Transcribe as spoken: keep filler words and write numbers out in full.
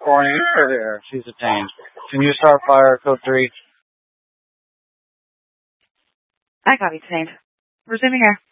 Corner. She's detained. Can you start fire code three? I copy, detained. Resuming air.